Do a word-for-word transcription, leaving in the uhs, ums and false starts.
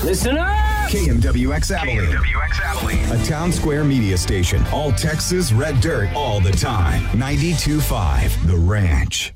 Listen up! K M W X Abilene. K M W X Abilene. A Town Square media station. All Texas red dirt all the time. ninety-two point five The Ranch.